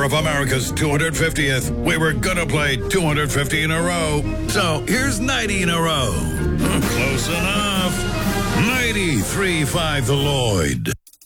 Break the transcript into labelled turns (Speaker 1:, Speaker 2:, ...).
Speaker 1: of America's 250th. We were gonna play 250 in a row. So here's 90 in a row. Close enough. 93.5 The Lloyd.